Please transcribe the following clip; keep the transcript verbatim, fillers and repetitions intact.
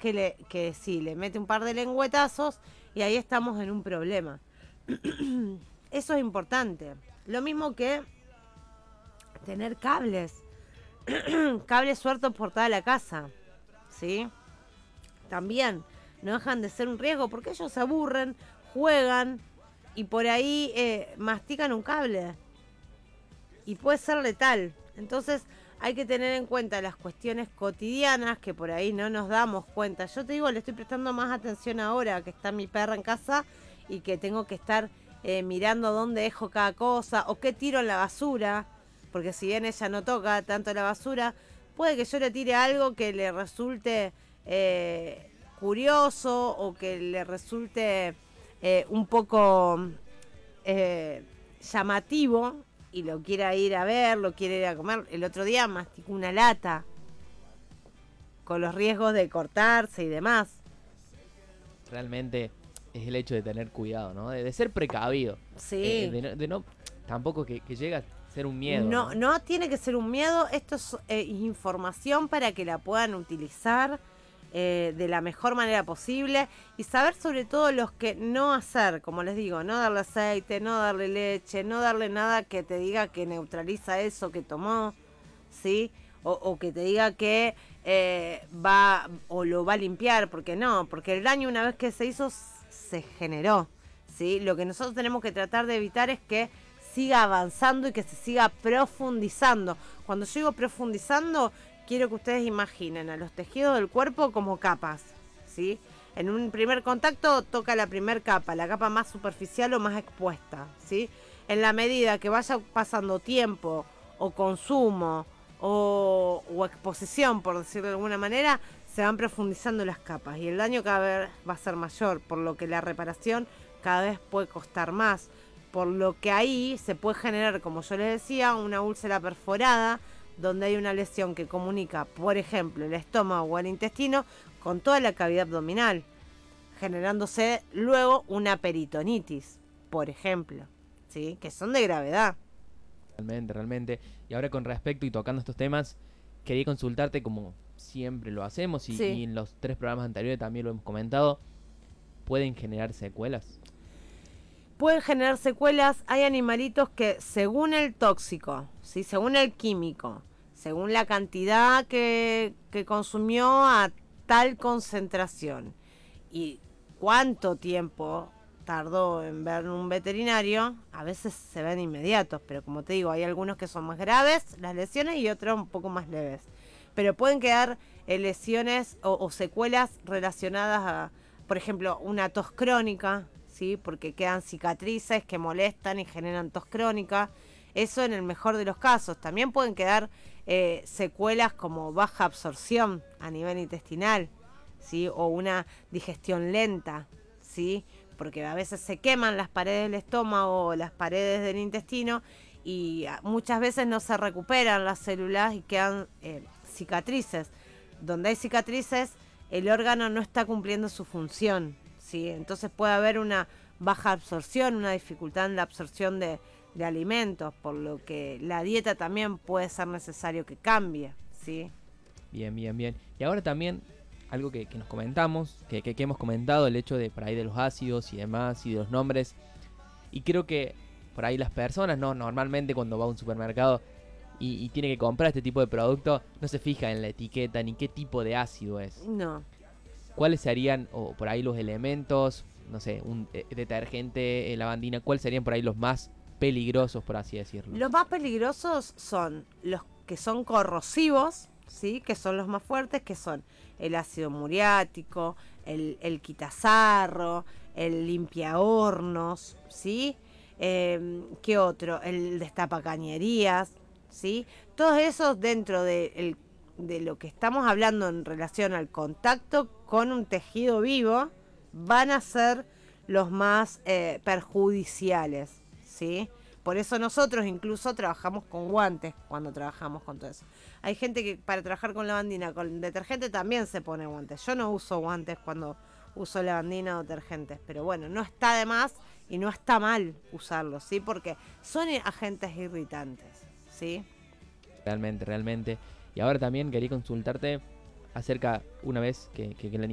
que, le, que sí, le mete un par de lengüetazos y ahí estamos en un problema. Eso es importante. Lo mismo que tener cables. Cables sueltos por toda la casa, ¿sí? También no dejan de ser un riesgo porque ellos se aburren, juegan y por ahí eh, mastican un cable y puede ser letal. Entonces hay que tener en cuenta las cuestiones cotidianas que por ahí no nos damos cuenta. Yo te digo, le estoy prestando más atención ahora que está mi perra en casa y que tengo que estar eh, mirando dónde dejo cada cosa o qué tiro en la basura, porque si bien ella no toca tanto la basura, puede que yo le tire algo que le resulte eh, curioso o que le resulte eh, un poco eh, llamativo y lo quiera ir a ver, lo quiere ir a comer. El otro día masticó una lata con los riesgos de cortarse y demás. Realmente es el hecho de tener cuidado, ¿no? De, de ser precavido. Sí. Eh, de, no, de no, tampoco que, que llega a ser un miedo. No, no, no tiene que ser un miedo. Esto es eh, información para que la puedan utilizar eh, de la mejor manera posible y saber sobre todo los que no hacer, como les digo, no darle aceite, no darle leche, no darle nada que te diga que neutraliza eso que tomó, ¿sí? O, o que te diga que eh, va o lo va a limpiar, porque no, porque el daño una vez que se hizo se generó, ¿sí? Lo que nosotros tenemos que tratar de evitar es que siga avanzando y que se siga profundizando. Cuando yo digo profundizando, quiero que ustedes imaginen a los tejidos del cuerpo como capas, ¿sí? En un primer contacto toca la primer capa, la capa más superficial o más expuesta, ¿sí? En la medida que vaya pasando tiempo o consumo o, o exposición, por decirlo de alguna manera, se van profundizando las capas y el daño cada vez va a ser mayor, por lo que la reparación cada vez puede costar más. Por lo que ahí se puede generar, como yo les decía, una úlcera perforada, donde hay una lesión que comunica, por ejemplo, el estómago o el intestino con toda la cavidad abdominal, generándose luego una peritonitis, por ejemplo, ¿sí? Que son de gravedad. Realmente, realmente. Y ahora con respecto y tocando estos temas, quería consultarte como siempre lo hacemos y, Sí. y en los tres programas anteriores también lo hemos comentado, ¿pueden generar secuelas? Pueden generar secuelas. Hay animalitos que según el tóxico, ¿sí? Según el químico, según la cantidad que, que consumió a tal concentración y cuánto tiempo tardó en ver un veterinario, a veces se ven inmediatos, pero como te digo, hay algunos que son más graves las lesiones y otros un poco más leves. Pero pueden quedar eh, lesiones o, o secuelas relacionadas a, por ejemplo, una tos crónica, ¿sí? Porque quedan cicatrices que molestan y generan tos crónica. Eso en el mejor de los casos. También pueden quedar eh, secuelas como baja absorción a nivel intestinal, ¿sí? O una digestión lenta, ¿sí? Porque a veces se queman las paredes del estómago o las paredes del intestino y muchas veces no se recuperan las células y quedan eh, cicatrices. Donde hay cicatrices, el órgano no está cumpliendo su función, ¿sí? Entonces puede haber una baja absorción, una dificultad en la absorción de, de alimentos, por lo que la dieta también puede ser necesario que cambie, ¿sí? Bien, bien, bien. Y ahora también algo que, que nos comentamos, que, que, que hemos comentado, el hecho de por ahí de los ácidos y demás y de los nombres. Y creo que por ahí las personas, ¿no? Normalmente cuando va a un supermercado y, y tiene que comprar este tipo de producto, no se fija en la etiqueta ni qué tipo de ácido es. No. ¿Cuáles serían, o por ahí los elementos, no sé, un eh, detergente, eh, lavandina, cuáles serían por ahí los más peligrosos, por así decirlo? Los más peligrosos son los que son corrosivos, ¿sí? Que son los más fuertes, que son el ácido muriático, el, el quitasarro, el limpiahornos, ¿sí? Eh, ¿Qué otro? El destapacañerías, ¿sí? Todos esos dentro de, el, de lo que estamos hablando en relación al contacto con un tejido vivo van a ser los más eh, perjudiciales, ¿sí? Por eso nosotros incluso trabajamos con guantes cuando trabajamos con todo eso. Hay gente que para trabajar con lavandina, con detergente también se pone guantes. Yo no uso guantes cuando uso lavandina o detergentes, pero bueno, no está de más y no está mal usarlos, ¿sí? Porque son agentes irritantes, ¿sí? Realmente, realmente. Y ahora también quería consultarte acerca, una vez que, que, que el